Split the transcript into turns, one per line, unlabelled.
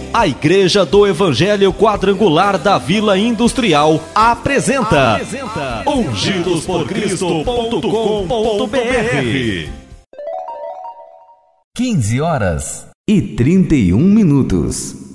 A Igreja do Evangelho Quadrangular da Vila Industrial apresenta ungidosporcristo.com.br.
15h31.